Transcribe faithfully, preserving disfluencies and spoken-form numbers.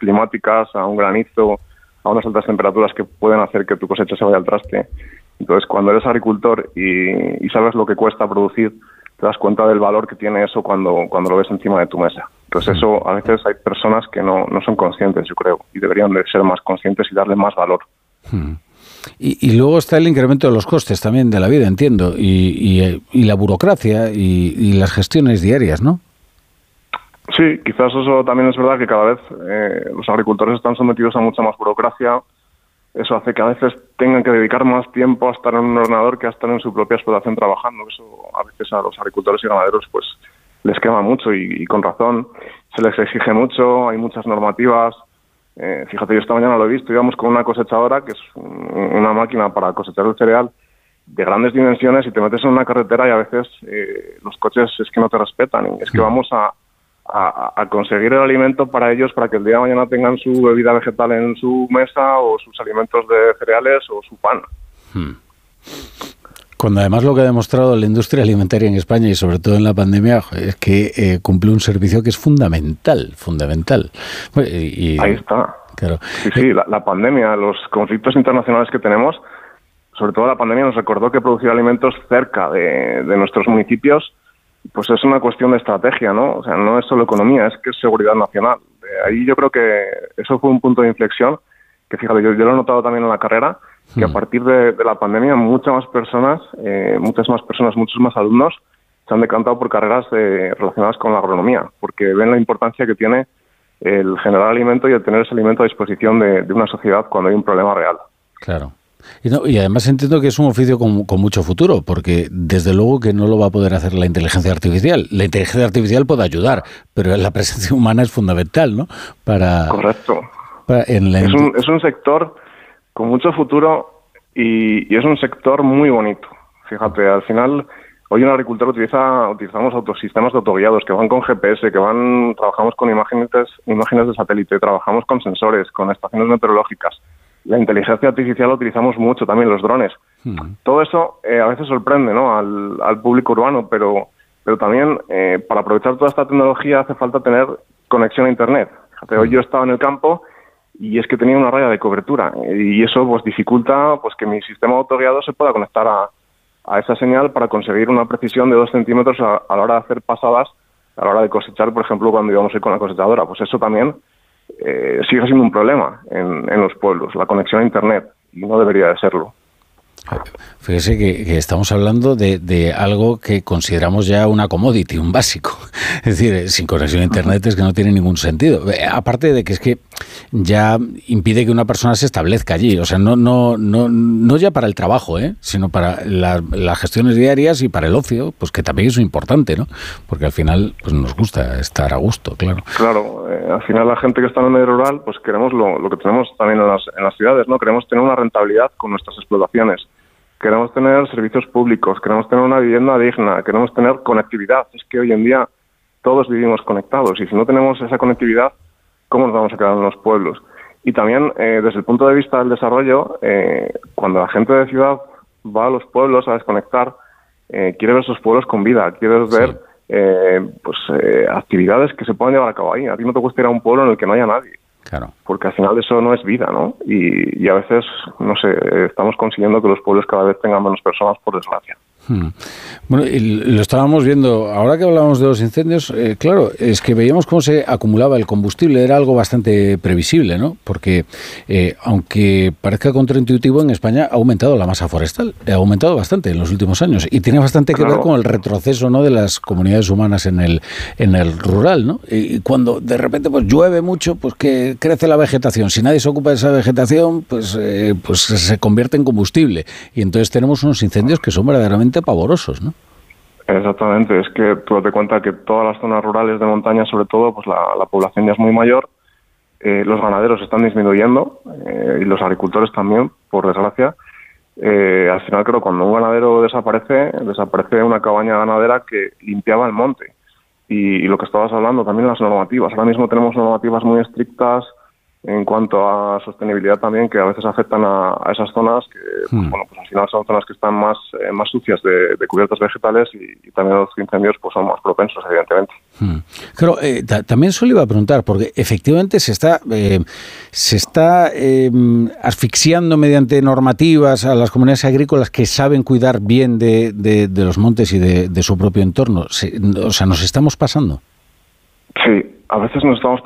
climáticas, a un granizo, a unas altas temperaturas que pueden hacer que tu cosecha se vaya al traste. Entonces, cuando eres agricultor y, y sabes lo que cuesta producir, te das cuenta del valor que tiene eso cuando, cuando lo ves encima de tu mesa. Entonces, eso a veces hay personas que no, no son conscientes, yo creo, y deberían de ser más conscientes y darle más valor. Hmm. Y, y luego está el incremento de los costes también de la vida, entiendo, y, y, y la burocracia y, y las gestiones diarias, ¿no? Sí, quizás eso también es verdad que cada vez eh, los agricultores están sometidos a mucha más burocracia. Eso hace que a veces tengan que dedicar más tiempo a estar en un ordenador que a estar en su propia explotación trabajando. Eso a veces a los agricultores y ganaderos pues les quema mucho y, y con razón. Se les exige mucho, hay muchas normativas. Eh, fíjate, yo esta mañana lo he visto, íbamos con una cosechadora, que es una máquina para cosechar el cereal, de grandes dimensiones, y te metes en una carretera y a veces eh, los coches es que no te respetan. Es que vamos a, a, a conseguir el alimento para ellos, para que el día de mañana tengan su bebida vegetal en su mesa, o sus alimentos de cereales, o su pan. Hmm. Cuando además lo que ha demostrado la industria alimentaria en España, y sobre todo en la pandemia, es que eh, cumple un servicio que es fundamental, fundamental. Y, y, Ahí está. Claro. Sí, sí, la, la pandemia, los conflictos internacionales que tenemos, sobre todo la pandemia nos recordó que producir alimentos cerca de, de nuestros municipios, pues es una cuestión de estrategia, ¿no? O sea, no es solo economía, es que es seguridad nacional. De ahí yo creo que eso fue un punto de inflexión, que fíjate, yo, yo lo he notado también en la carrera, que a partir de, de la pandemia muchas más personas, eh, muchas más personas, muchos más alumnos se han decantado por carreras eh, relacionadas con la agronomía, porque ven la importancia que tiene el generar alimento y el tener ese alimento a disposición de, de una sociedad cuando hay un problema real. Claro. Y, no, y además entiendo que es un oficio con, con mucho futuro, porque desde luego que no lo va a poder hacer la inteligencia artificial. La inteligencia artificial puede ayudar, pero la presencia humana es fundamental, ¿no? Para, Correcto. Para, en la es, un, es un sector con mucho futuro y, y es un sector muy bonito. Fíjate, al final, hoy un agricultor utiliza utilizamos autosistemas de autoguiados que van con G P S, que van trabajamos con imágenes, imágenes de satélite, trabajamos con sensores, con estaciones meteorológicas. La inteligencia artificial la utilizamos mucho, también los drones. Hmm. Todo eso eh, a veces sorprende, ¿no?, al, al público urbano, pero, pero también eh, para aprovechar toda esta tecnología hace falta tener conexión a Internet. Fíjate, hoy yo estaba en el campo y es que tenía una raya de cobertura y eso pues dificulta pues que mi sistema autoguiado se pueda conectar a, a esa señal para conseguir una precisión de dos centímetros a, a la hora de hacer pasadas, a la hora de cosechar, por ejemplo, cuando íbamos a ir con la cosechadora. Pues eso también eh, sigue siendo un problema en, en los pueblos, la conexión a Internet, y no debería de serlo. Fíjese que, que estamos hablando de, de algo que consideramos ya una commodity, un básico. Es decir, sin conexión a Internet es que no tiene ningún sentido. Aparte de que es que ya impide que una persona se establezca allí. O sea, no no no no ya para el trabajo, ¿eh?, sino para la, las gestiones diarias y para el ocio, pues que también es importante, ¿no? Porque al final pues nos gusta estar a gusto, claro. Claro, eh, al final la gente que está en el medio rural, pues queremos lo, lo que tenemos también en las, en las ciudades, ¿no? Queremos tener una rentabilidad con nuestras explotaciones. Queremos tener servicios públicos, queremos tener una vivienda digna, queremos tener conectividad. Es que hoy en día todos vivimos conectados y si no tenemos esa conectividad, ¿cómo nos vamos a quedar en los pueblos? Y también, eh, desde el punto de vista del desarrollo, eh, cuando la gente de ciudad va a los pueblos a desconectar, eh, quiere ver esos pueblos con vida, quiere ver sí. eh, pues eh, actividades que se puedan llevar a cabo ahí. A ti no te gusta ir a un pueblo en el que no haya nadie. Claro. Porque al final eso no es vida, ¿no? Y, y a veces, no sé, estamos consiguiendo que los pueblos cada vez tengan menos personas, por desgracia. Hmm. Bueno, lo estábamos viendo, ahora que hablábamos de los incendios, eh, claro, es que veíamos cómo se acumulaba el combustible, era algo bastante previsible, ¿no? Porque, eh, aunque parezca contraintuitivo, en España ha aumentado la masa forestal, ha aumentado bastante en los últimos años, y tiene bastante que claro. ver con el retroceso, ¿no?, de las comunidades humanas en el en el rural, ¿no? Y cuando de repente pues llueve mucho, pues que crece la vegetación, si nadie se ocupa de esa vegetación, pues, eh, pues se convierte en combustible, y entonces tenemos unos incendios que son verdaderamente pavorosos, ¿no? Exactamente, es que tú date cuenta que todas las zonas rurales de montaña, sobre todo, pues la, la población ya es muy mayor, eh, los ganaderos están disminuyendo eh, y los agricultores también, por desgracia. Eh, al final, creo, cuando un ganadero desaparece, desaparece una cabaña ganadera que limpiaba el monte. Y, y lo que estabas hablando, también las normativas. Ahora mismo tenemos normativas muy estrictas en cuanto a sostenibilidad también, que a veces afectan a, a esas zonas que, pues, Hmm. bueno, pues al final son zonas que están más eh, más sucias de, de cubiertas vegetales y, y también los incendios pues son más propensos, evidentemente. Hmm. Claro, eh, ta- también solo iba a preguntar, porque efectivamente se está, eh, se está eh, asfixiando mediante normativas a las comunidades agrícolas que saben cuidar bien de, de, de los montes y de, de su propio entorno. Se, o sea, nos estamos pasando. Sí, a veces nos estamos